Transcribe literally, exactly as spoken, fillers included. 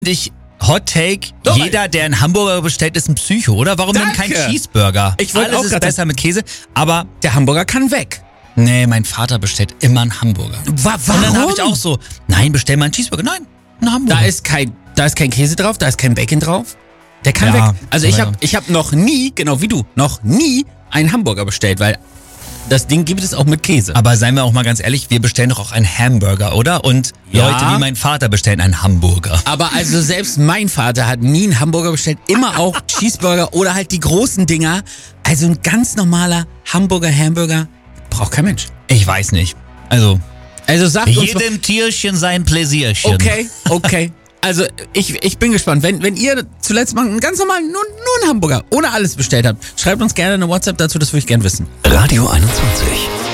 dich Hot Take, Doch, jeder, der einen Hamburger bestellt, ist ein Psycho, oder? Warum Danke. denn kein Cheeseburger? Ich wollte Alles auch ist grad besser mit Käse, aber Der Hamburger kann weg. nee, mein Vater bestellt immer einen Hamburger. Wa- Und dann habe warum? ich auch so, nein, bestell mal einen Cheeseburger. Nein, einen Hamburger. Da ist kein, da ist kein Käse drauf, da ist kein Bacon drauf. Der kann Ja, weg. Also ich ja. habe ich hab noch nie, genau wie du, noch nie einen Hamburger bestellt, weil das Ding gibt es auch mit Käse. Aber seien wir auch mal ganz ehrlich, wir bestellen doch auch einen Hamburger, oder? Und Ja. Leute wie mein Vater bestellen einen Hamburger. Aber also selbst mein Vater hat nie einen Hamburger bestellt, immer auch Cheeseburger oder halt die großen Dinger. Also ein ganz normaler Hamburger, Hamburger braucht kein Mensch. Ich weiß nicht. Also, Also sagt uns mal, jedem Tierchen sein Pläsierchen. okay, okay. Also ich, ich bin gespannt. Wenn, wenn ihr zuletzt mal einen ganz normalen, nur, nur einen Hamburger ohne alles bestellt habt, schreibt uns gerne eine WhatsApp dazu, das würde ich gerne wissen. Radio einundzwanzig.